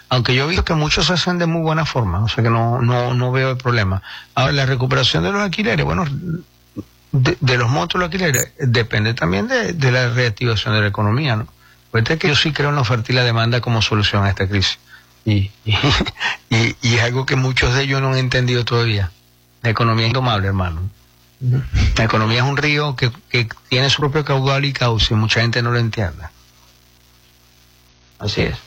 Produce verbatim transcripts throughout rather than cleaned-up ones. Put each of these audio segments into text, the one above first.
Aunque yo he visto que muchos se hacen de muy buena forma, o sea que no, no, no veo el problema. Ahora, la recuperación de los alquileres, bueno, de, de los montos de los alquileres, depende también de, de la reactivación de la economía, ¿no? Fíjate que yo sí creo en la oferta y la demanda como solución a esta crisis. Y, y, y, y es algo que muchos de ellos no han entendido todavía. La economía es indomable, hermano. La economía es un río que, que tiene su propio caudal y cauce, y mucha gente no lo entiende. Así es.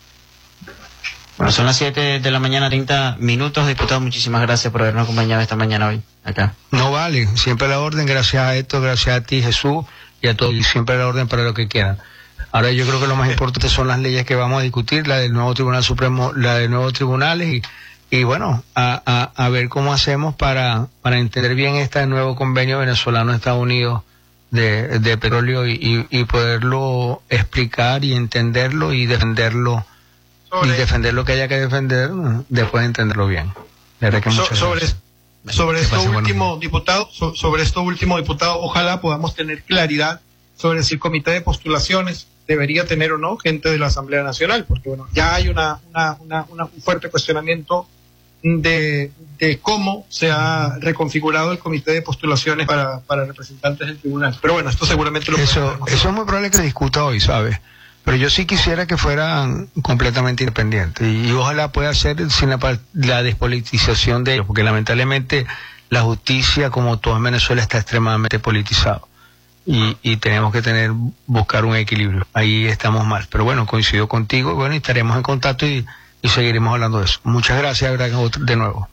Bueno, son las siete de la mañana, treinta minutos. Diputado, muchísimas gracias por habernos acompañado esta mañana hoy, acá. No vale, siempre a la orden, gracias a esto, gracias a ti, Jesús, y a todos, y siempre a la orden para lo que quieran. Ahora yo creo que lo más importante son las leyes que vamos a discutir, la del nuevo Tribunal Supremo, la de nuevos tribunales, y, y bueno, a, a, a ver cómo hacemos para, para entender bien este nuevo convenio venezolano-Estados Unidos de, de petróleo y, y, y poderlo explicar y entenderlo y defenderlo. Sobre, y defender lo que haya que defender, después de entenderlo bien. Que so, sobre sobre esto último, diputado, so, sobre esto último, diputado, ojalá podamos tener claridad sobre si el comité de postulaciones debería tener o no gente de la Asamblea Nacional, porque bueno, ya hay una, una, una, una un fuerte cuestionamiento de, de cómo se ha reconfigurado el comité de postulaciones para, para representantes del tribunal. Pero bueno, esto seguramente lo eso, eso es muy probable que se discuta hoy, ¿sabes? Pero yo sí quisiera que fueran completamente independientes y, y ojalá pueda ser sin la, la despolitización de ellos, porque lamentablemente la justicia, como todo en Venezuela, está extremadamente politizado y, y tenemos que tener buscar un equilibrio. Ahí estamos mal. Pero bueno, coincido contigo, bueno, y estaremos en contacto y, y seguiremos hablando de eso. Muchas gracias de nuevo.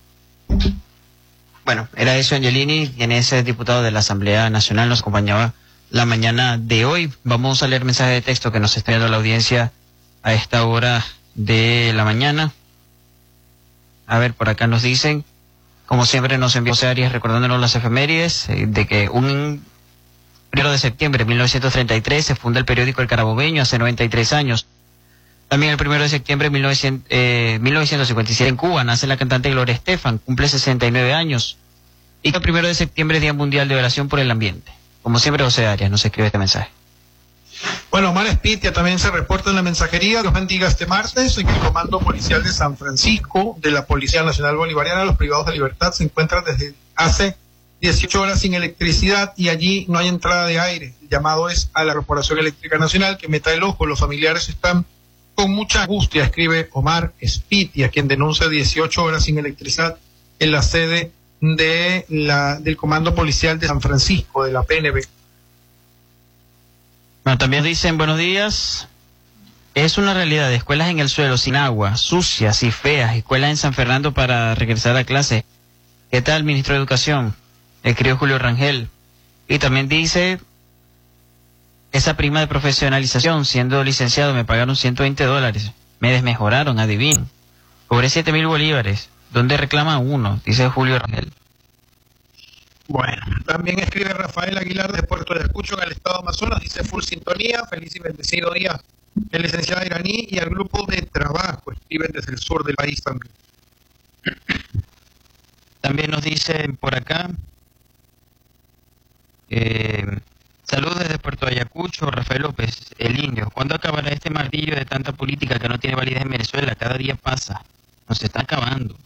Bueno, era eso, Angelini, quien es el diputado de la Asamblea Nacional, nos acompañaba la mañana de hoy. Vamos a leer mensaje de texto que nos está dando la audiencia a esta hora de la mañana. A ver, por acá nos dicen, como siempre nos envió José Arias recordándonos las efemérides, eh, de que un primero de septiembre de mil novecientos treinta y tres se funda el periódico El Carabobeño, hace noventa y tres años. También el primero de septiembre de mil novecientos cincuenta y siete en Cuba nace la cantante Gloria Estefan, cumple sesenta y nueve años. Y el primero de septiembre es Día Mundial de Oración por el Ambiente. Como siempre, José Arias nos escribe este mensaje. Bueno, Omar Espitia también se reporta en la mensajería. Dios bendiga este martes en el Comando Policial de San Francisco de la Policía Nacional Bolivariana. Los privados de libertad se encuentran desde hace dieciocho horas sin electricidad y allí no hay entrada de aire. El llamado es a la Corporación Eléctrica Nacional que meta el ojo. Los familiares están con mucha angustia, escribe Omar Espitia, quien denuncia dieciocho horas sin electricidad en la sede de la del Comando Policial de San Francisco, de la P N B. Bueno, también dicen, buenos días, es una realidad de escuelas en el suelo, sin agua, sucias y feas, escuelas en San Fernando para regresar a clase. ¿Qué tal, ministro de Educación? Escribió Julio Rangel. Y también dice, esa prima de profesionalización, siendo licenciado, me pagaron ciento veinte dólares, me desmejoraron, adivinen. Cobré siete mil bolívares. ¿Dónde reclama uno? Dice Julio Rangel. Bueno, también escribe Rafael Aguilar de Puerto Ayacucho en el estado de Amazonas, dice full sintonía, feliz y bendecido día. El licenciado iraní y al grupo de trabajo, escriben desde el sur del país también. También nos dicen por acá, eh, saludos desde Puerto Ayacucho, Rafael López, el indio. ¿Cuándo acabará este martillo de tanta política que no tiene validez en Venezuela? Cada día pasa, nos está acabando.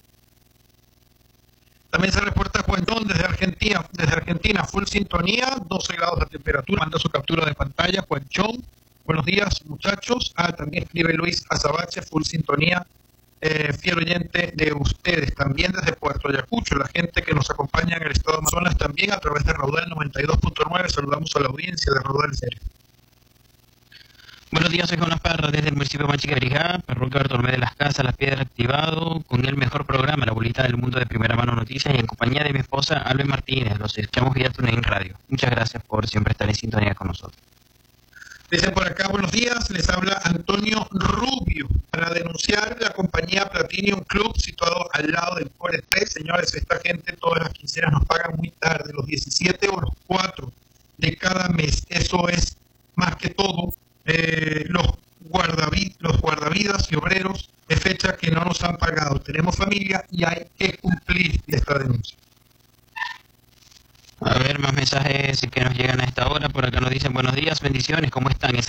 También se reporta Juan John desde Argentina, desde Argentina, full sintonía, doce grados de temperatura, manda su captura de pantalla, Juan John. Buenos días, muchachos. Ah, también escribe Luis Azabache, full sintonía, eh, fiel oyente de ustedes, también desde Puerto Ayacucho, la gente que nos acompaña en el estado de Amazonas, también a través de Raudal noventa y dos punto nueve, saludamos a la audiencia de Raudal Serio. Buenos días, soy Jonas Parra desde el municipio de Manchicarijá, parroquia Bartolomé de las Casas, Las Piedras, activado con el mejor programa, La Bolita del Mundo de Primera Mano Noticias, y en compañía de mi esposa Alben Martínez. Los escuchamos vía TuneIn Radio. Muchas gracias por siempre estar en sintonía con nosotros. Dicen por acá, buenos días, les habla Antonio Rubio para denunciar la compañía Platinum Club situado al lado del Core tres. Señores, esta gente todas las quincenas nos pagan muy tarde, los diecisiete o los cuatro de cada mes. Eso es más que todo eh, los, guardavid los guardavidas y obreros de fecha que no nos han pagado. Tenemos familia y hay que cumplir esta denuncia. A ver, más mensajes que nos llegan a esta hora. Por acá nos dicen buenos días, bendiciones, ¿cómo están?